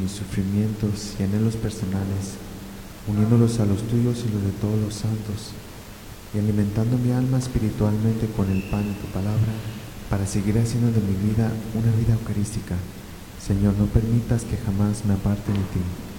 mis sufrimientos y anhelos personales, uniéndolos a los tuyos y los de todos los santos, y alimentando mi alma espiritualmente con el pan de tu palabra, para seguir haciendo de mi vida una vida eucarística. Señor, no permitas que jamás me aparte de ti.